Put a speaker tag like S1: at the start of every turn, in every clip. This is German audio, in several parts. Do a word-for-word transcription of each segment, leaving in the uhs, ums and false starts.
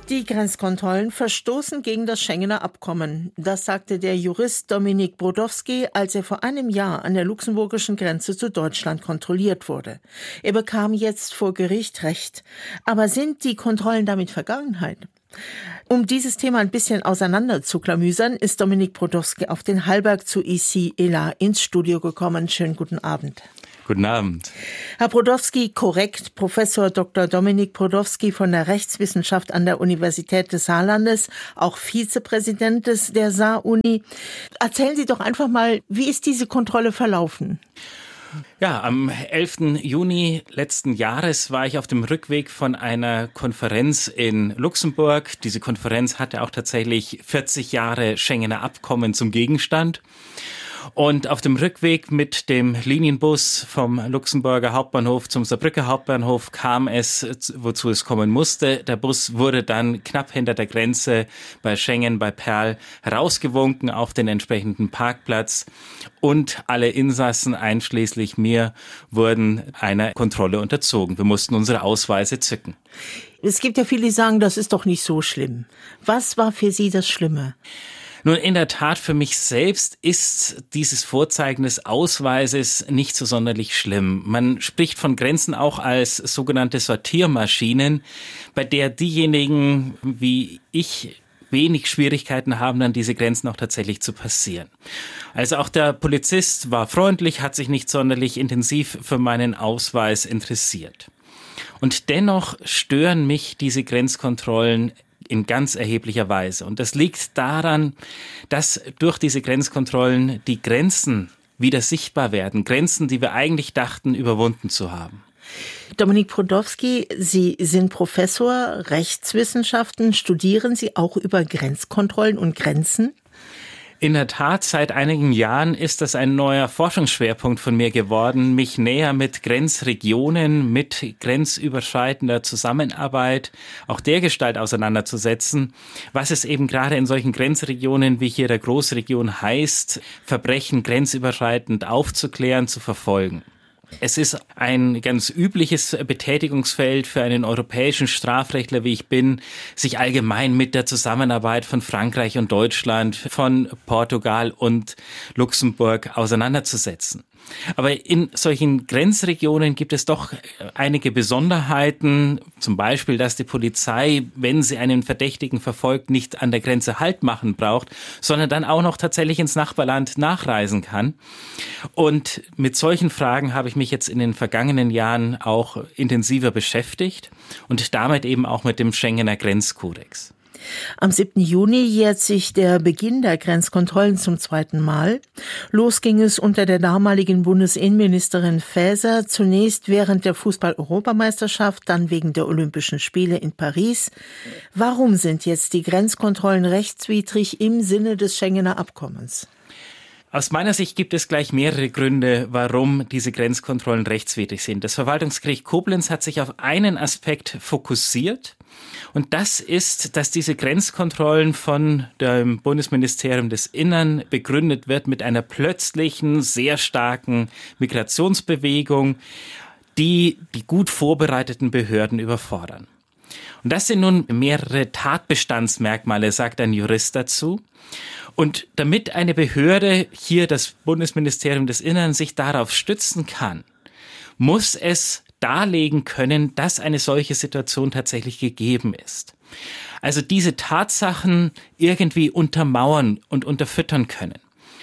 S1: Die Grenzkontrollen verstoßen gegen das Schengener Abkommen. Das sagte der Jurist Dominik Brodowski, als er vor einem Jahr an der luxemburgischen Grenze zu Deutschland kontrolliert wurde. Er bekam jetzt vor Gericht Recht. Aber sind die Kontrollen damit Vergangenheit? Um dieses Thema ein bisschen auseinander zu klamüsern, ist Dominik Brodowski auf den Hallberg zu Ici et là ins Studio gekommen. Schönen guten Abend.
S2: Guten Abend.
S1: Herr Brodowski, korrekt, Professor Doktor Dominik Brodowski von der Rechtswissenschaft an der Universität des Saarlandes, auch Vizepräsident des der Saar-Uni. Erzählen Sie doch einfach mal, wie ist diese Kontrolle verlaufen?
S2: Ja, am elften Juni letzten Jahres war ich auf dem Rückweg von einer Konferenz in Luxemburg. Diese Konferenz hatte auch tatsächlich vierzig Jahre Schengener Abkommen zum Gegenstand. Und auf dem Rückweg mit dem Linienbus vom Luxemburger Hauptbahnhof zum Saarbrücker Hauptbahnhof kam es, wozu es kommen musste. Der Bus wurde dann knapp hinter der Grenze bei Schengen, bei Perl, rausgewunken auf den entsprechenden Parkplatz. Und alle Insassen, einschließlich mir, wurden einer Kontrolle unterzogen. Wir mussten unsere Ausweise zücken.
S1: Es gibt ja viele, die sagen, das ist doch nicht so schlimm. Was war für Sie das Schlimme?
S2: Nun, in der Tat, für mich selbst ist dieses Vorzeigen des Ausweises nicht so sonderlich schlimm. Man spricht von Grenzen auch als sogenannte Sortiermaschinen, bei der diejenigen wie ich wenig Schwierigkeiten haben, dann diese Grenzen auch tatsächlich zu passieren. Also auch der Polizist war freundlich, hat sich nicht sonderlich intensiv für meinen Ausweis interessiert. Und dennoch stören mich diese Grenzkontrollen in ganz erheblicher Weise. Und das liegt daran, dass durch diese Grenzkontrollen die Grenzen wieder sichtbar werden. Grenzen, die wir eigentlich dachten, überwunden zu haben.
S1: Dominik Brodowski, Sie sind Professor Rechtswissenschaften. Studieren Sie auch über Grenzkontrollen und Grenzen?
S2: In der Tat, seit einigen Jahren ist das ein neuer Forschungsschwerpunkt von mir geworden, mich näher mit Grenzregionen, mit grenzüberschreitender Zusammenarbeit, auch dergestalt auseinanderzusetzen, was es eben gerade in solchen Grenzregionen, wie hier der Großregion heißt, Verbrechen grenzüberschreitend aufzuklären, zu verfolgen. Es ist ein ganz übliches Betätigungsfeld für einen europäischen Strafrechtler, wie ich bin, sich allgemein mit der Zusammenarbeit von Frankreich und Deutschland, von Portugal und Luxemburg auseinanderzusetzen. Aber in solchen Grenzregionen gibt es doch einige Besonderheiten, zum Beispiel, dass die Polizei, wenn sie einen Verdächtigen verfolgt, nicht an der Grenze Halt machen braucht, sondern dann auch noch tatsächlich ins Nachbarland nachreisen kann. Und mit solchen Fragen habe ich mich jetzt in den vergangenen Jahren auch intensiver beschäftigt und damit eben auch mit dem Schengener Grenzkodex.
S1: Am siebten Juni jährt sich der Beginn der Grenzkontrollen zum zweiten Mal. Los ging es unter der damaligen Bundesinnenministerin Faeser, zunächst während der Fußball-Europameisterschaft, dann wegen der Olympischen Spiele in Paris. Warum sind jetzt die Grenzkontrollen rechtswidrig im Sinne des Schengener Abkommens?
S2: Aus meiner Sicht gibt es gleich mehrere Gründe, warum diese Grenzkontrollen rechtswidrig sind. Das Verwaltungsgericht Koblenz hat sich auf einen Aspekt fokussiert. Und das ist, dass diese Grenzkontrollen von dem Bundesministerium des Innern begründet wird mit einer plötzlichen, sehr starken Migrationsbewegung, die die gut vorbereiteten Behörden überfordern. Und das sind nun mehrere Tatbestandsmerkmale, sagt ein Jurist dazu. Und damit eine Behörde, hier das Bundesministerium des Innern, sich darauf stützen kann, muss es darlegen können, dass eine solche Situation tatsächlich gegeben ist. Also diese Tatsachen irgendwie untermauern und unterfüttern können.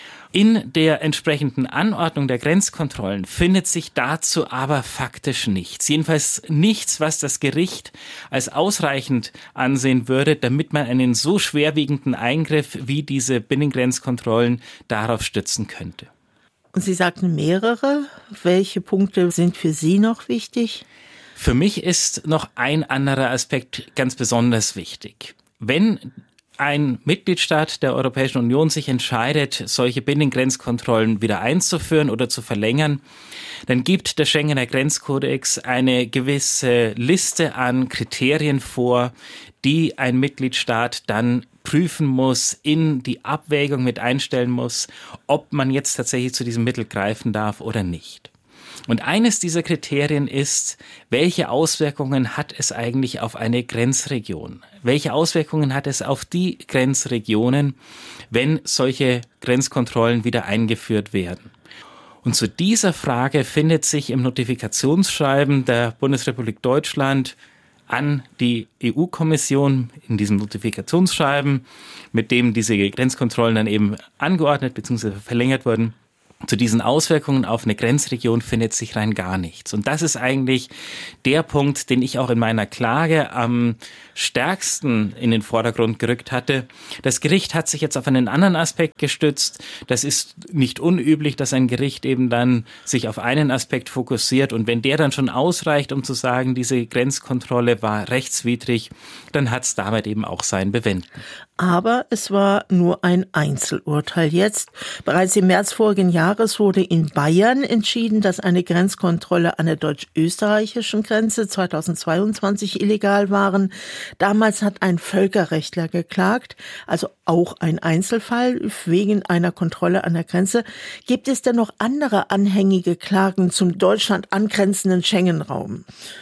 S2: In der entsprechenden Anordnung der Grenzkontrollen findet sich dazu aber faktisch nichts. Jedenfalls nichts, was das Gericht als ausreichend ansehen würde, damit man einen so schwerwiegenden Eingriff wie diese Binnengrenzkontrollen darauf stützen könnte.
S1: Und Sie sagten mehrere. Welche Punkte sind für Sie noch wichtig?
S2: Für mich ist noch ein anderer Aspekt ganz besonders wichtig. Wenn ein Mitgliedstaat der Europäischen Union sich entscheidet, solche Binnengrenzkontrollen wieder einzuführen oder zu verlängern, dann gibt der Schengener Grenzkodex eine gewisse Liste an Kriterien vor, die ein Mitgliedstaat dann prüfen muss, in die Abwägung mit einstellen muss, ob man jetzt tatsächlich zu diesem Mittel greifen darf oder nicht. Und eines dieser Kriterien ist, welche Auswirkungen hat es eigentlich auf eine Grenzregion? Welche Auswirkungen hat es auf die Grenzregionen, wenn solche Grenzkontrollen wieder eingeführt werden? Und zu dieser Frage findet sich im Notifikationsschreiben der Bundesrepublik Deutschland an die E U-Kommission in diesem Notifikationsschreiben, mit dem diese Grenzkontrollen dann eben angeordnet bzw. verlängert wurden. Zu diesen Auswirkungen auf eine Grenzregion findet sich rein gar nichts. Und das ist eigentlich der Punkt, den ich auch in meiner Klage am stärksten in den Vordergrund gerückt hatte. Das Gericht hat sich jetzt auf einen anderen Aspekt gestützt. Das ist nicht unüblich, dass ein Gericht eben dann sich auf einen Aspekt fokussiert. Und wenn der dann schon ausreicht, um zu sagen, diese Grenzkontrolle war rechtswidrig, dann hat es damit eben auch sein Bewenden.
S1: Aber es war nur ein Einzelurteil jetzt. Bereits im März vorigen Jahres wurde in Bayern entschieden, dass eine Grenzkontrolle an der deutsch-österreichischen Grenze zweitausendzweiundzwanzig illegal waren. Damals hat ein Völkerrechtler geklagt, also auch ein Einzelfall wegen einer Kontrolle an der Grenze. Gibt es denn noch andere anhängige Klagen zum Deutschland angrenzenden Schengen-Raum?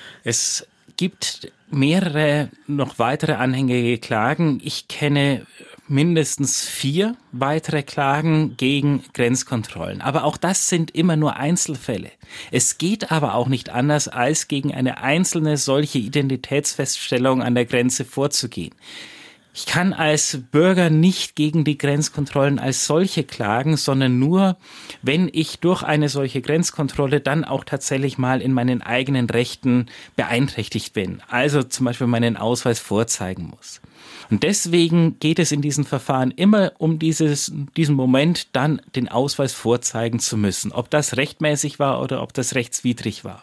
S2: Es gibt mehrere noch weitere anhängige Klagen. Ich kenne mindestens vier weitere Klagen gegen Grenzkontrollen. Aber auch das sind immer nur Einzelfälle. Es geht aber auch nicht anders, als gegen eine einzelne solche Identitätsfeststellung an der Grenze vorzugehen. Ich kann als Bürger nicht gegen die Grenzkontrollen als solche klagen, sondern nur, wenn ich durch eine solche Grenzkontrolle dann auch tatsächlich mal in meinen eigenen Rechten beeinträchtigt bin. Also zum Beispiel meinen Ausweis vorzeigen muss. Und deswegen geht es in diesen Verfahren immer um dieses, diesen Moment, dann den Ausweis vorzeigen zu müssen. Ob das rechtmäßig war oder ob das rechtswidrig war.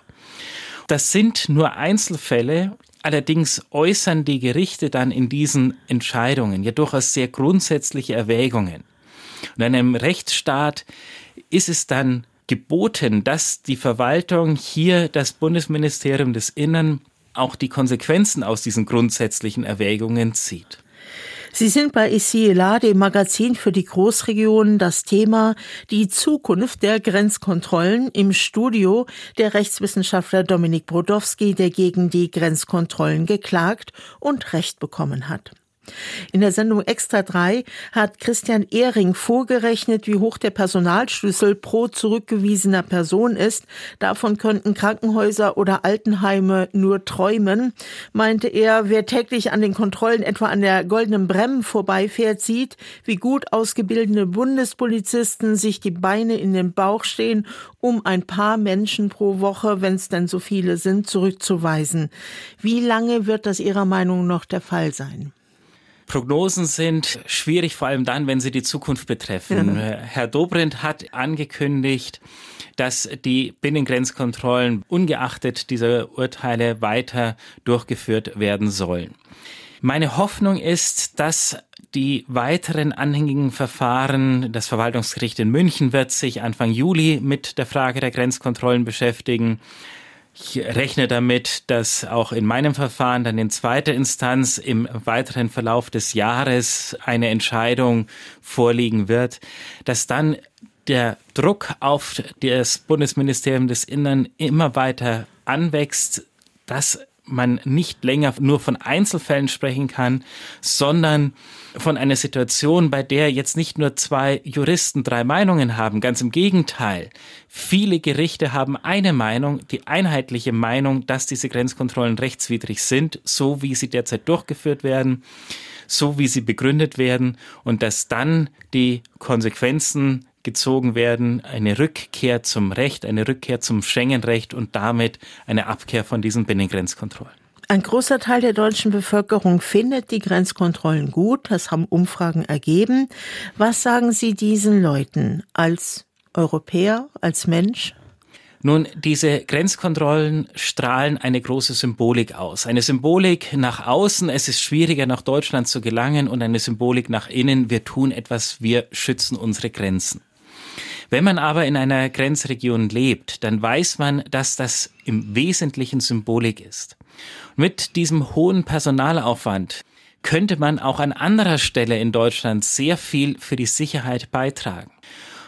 S2: Das sind nur Einzelfälle. Allerdings äußern die Gerichte dann in diesen Entscheidungen ja durchaus sehr grundsätzliche Erwägungen. Und in einem Rechtsstaat ist es dann geboten, dass die Verwaltung hier das Bundesministerium des Innern auch die Konsequenzen aus diesen grundsätzlichen Erwägungen zieht.
S1: Sie sind bei ECILA, dem Magazin für die Großregionen, das Thema die Zukunft der Grenzkontrollen, im Studio der Rechtswissenschaftler Dominik Brodowski, der gegen die Grenzkontrollen geklagt und Recht bekommen hat. In der Sendung Extra drei hat Christian Ehring vorgerechnet, wie hoch der Personalschlüssel pro zurückgewiesener Person ist. Davon könnten Krankenhäuser oder Altenheime nur träumen, meinte er. Wer täglich an den Kontrollen etwa an der Goldenen Bremm vorbeifährt, sieht, wie gut ausgebildete Bundespolizisten sich die Beine in den Bauch stehen, um ein paar Menschen pro Woche, wenn es denn so viele sind, zurückzuweisen. Wie lange wird das Ihrer Meinung nach noch der Fall sein?
S2: Prognosen sind schwierig, vor allem dann, wenn sie die Zukunft betreffen. Ja. Herr Dobrindt hat angekündigt, dass die Binnengrenzkontrollen ungeachtet dieser Urteile weiter durchgeführt werden sollen. Meine Hoffnung ist, dass die weiteren anhängigen Verfahren, das Verwaltungsgericht in München wird sich Anfang Juli mit der Frage der Grenzkontrollen beschäftigen. Ich rechne damit, dass auch in meinem Verfahren dann in zweiter Instanz im weiteren Verlauf des Jahres eine Entscheidung vorliegen wird, dass dann der Druck auf das Bundesministerium des Innern immer weiter anwächst, dass man nicht länger nur von Einzelfällen sprechen kann, sondern von einer Situation, bei der jetzt nicht nur zwei Juristen drei Meinungen haben. Ganz im Gegenteil. Viele Gerichte haben eine Meinung, die einheitliche Meinung, dass diese Grenzkontrollen rechtswidrig sind, so wie sie derzeit durchgeführt werden, so wie sie begründet werden und dass dann die Konsequenzen gezogen werden, eine Rückkehr zum Recht, eine Rückkehr zum Schengen-Recht und damit eine Abkehr von diesen Binnengrenzkontrollen.
S1: Ein großer Teil der deutschen Bevölkerung findet die Grenzkontrollen gut, das haben Umfragen ergeben. Was sagen Sie diesen Leuten als Europäer, als Mensch?
S2: Nun, diese Grenzkontrollen strahlen eine große Symbolik aus. Eine Symbolik nach außen, es ist schwieriger nach Deutschland zu gelangen, und eine Symbolik nach innen, wir tun etwas, wir schützen unsere Grenzen. Wenn man aber in einer Grenzregion lebt, dann weiß man, dass das im Wesentlichen Symbolik ist. Mit diesem hohen Personalaufwand könnte man auch an anderer Stelle in Deutschland sehr viel für die Sicherheit beitragen.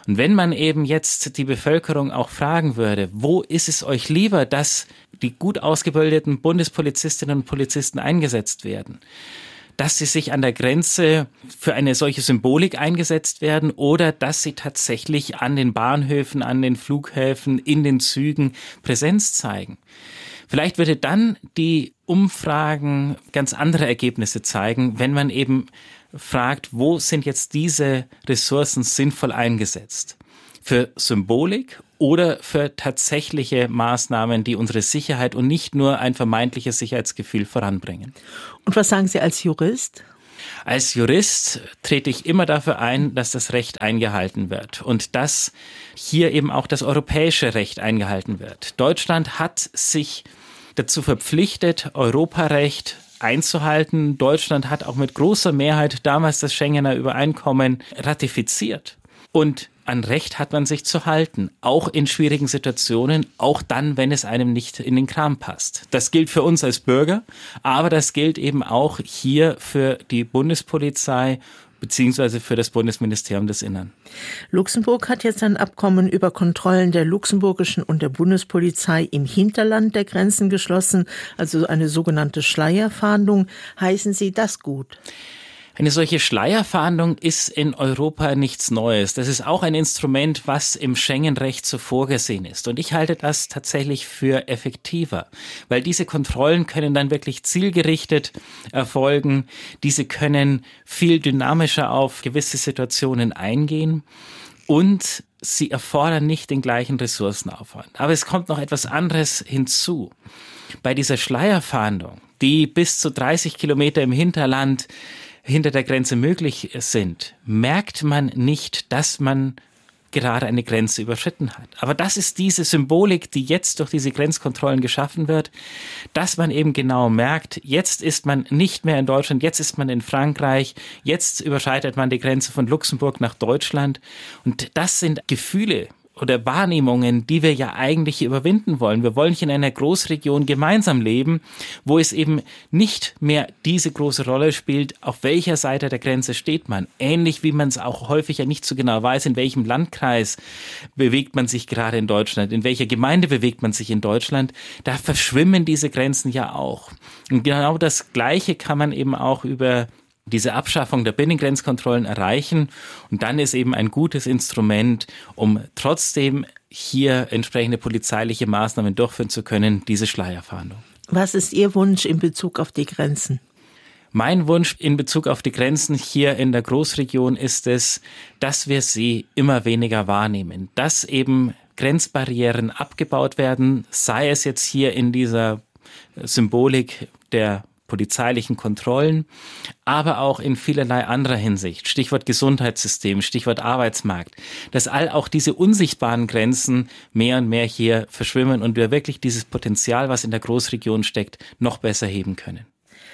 S2: Und wenn man eben jetzt die Bevölkerung auch fragen würde, wo ist es euch lieber, dass die gut ausgebildeten Bundespolizistinnen und Polizisten eingesetzt werden, dass sie sich an der Grenze für eine solche Symbolik eingesetzt werden oder dass sie tatsächlich an den Bahnhöfen, an den Flughäfen, in den Zügen Präsenz zeigen. Vielleicht würde dann die Umfragen ganz andere Ergebnisse zeigen, wenn man eben fragt, wo sind jetzt diese Ressourcen sinnvoll eingesetzt? Für Symbolik oder für tatsächliche Maßnahmen, die unsere Sicherheit und nicht nur ein vermeintliches Sicherheitsgefühl voranbringen.
S1: Und was sagen Sie als Jurist?
S2: Als Jurist trete ich immer dafür ein, dass das Recht eingehalten wird und dass hier eben auch das europäische Recht eingehalten wird. Deutschland hat sich dazu verpflichtet, Europarecht einzuhalten. Deutschland hat auch mit großer Mehrheit damals das Schengener Übereinkommen ratifiziert. Und an Recht hat man sich zu halten, auch in schwierigen Situationen, auch dann, wenn es einem nicht in den Kram passt. Das gilt für uns als Bürger, aber das gilt eben auch hier für die Bundespolizei beziehungsweise für das Bundesministerium des Innern.
S1: Luxemburg hat jetzt ein Abkommen über Kontrollen der luxemburgischen und der Bundespolizei im Hinterland der Grenzen geschlossen, also eine sogenannte Schleierfahndung. Heißen Sie das gut?
S2: Eine solche Schleierfahndung ist in Europa nichts Neues. Das ist auch ein Instrument, was im Schengen-Recht so vorgesehen ist. Und ich halte das tatsächlich für effektiver, weil diese Kontrollen können dann wirklich zielgerichtet erfolgen. Diese können viel dynamischer auf gewisse Situationen eingehen und sie erfordern nicht den gleichen Ressourcenaufwand. Aber es kommt noch etwas anderes hinzu. Bei dieser Schleierfahndung, die bis zu dreißig Kilometer im Hinterland hinter der Grenze möglich sind, merkt man nicht, dass man gerade eine Grenze überschritten hat. Aber das ist diese Symbolik, die jetzt durch diese Grenzkontrollen geschaffen wird, dass man eben genau merkt, jetzt ist man nicht mehr in Deutschland, jetzt ist man in Frankreich, jetzt überschreitet man die Grenze von Luxemburg nach Deutschland. Und das sind Gefühle oder Wahrnehmungen, die wir ja eigentlich überwinden wollen. Wir wollen hier in einer Großregion gemeinsam leben, wo es eben nicht mehr diese große Rolle spielt, auf welcher Seite der Grenze steht man. Ähnlich wie man es auch häufig ja nicht so genau weiß, in welchem Landkreis bewegt man sich gerade in Deutschland, in welcher Gemeinde bewegt man sich in Deutschland. Da verschwimmen diese Grenzen ja auch. Und genau das Gleiche kann man eben auch über diese Abschaffung der Binnengrenzkontrollen erreichen. Und dann ist eben ein gutes Instrument, um trotzdem hier entsprechende polizeiliche Maßnahmen durchführen zu können, diese Schleierfahndung.
S1: Was ist Ihr Wunsch in Bezug auf die Grenzen?
S2: Mein Wunsch in Bezug auf die Grenzen hier in der Großregion ist es, dass wir sie immer weniger wahrnehmen, dass eben Grenzbarrieren abgebaut werden, sei es jetzt hier in dieser Symbolik der polizeilichen Kontrollen, aber auch in vielerlei anderer Hinsicht. Stichwort Gesundheitssystem, Stichwort Arbeitsmarkt, dass all auch diese unsichtbaren Grenzen mehr und mehr hier verschwimmen und wir wirklich dieses Potenzial, was in der Großregion steckt, noch besser heben können.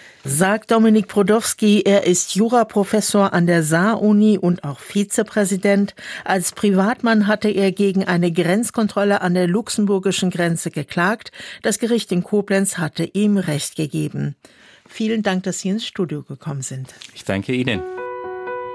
S1: Sagt Dominik Brodowski, er ist Juraprofessor an der Saar-Uni und auch Vizepräsident. Als Privatmann hatte er gegen eine Grenzkontrolle an der luxemburgischen Grenze geklagt. Das Gericht in Koblenz hatte ihm Recht gegeben. Vielen Dank, dass Sie ins Studio gekommen sind.
S2: Ich danke Ihnen.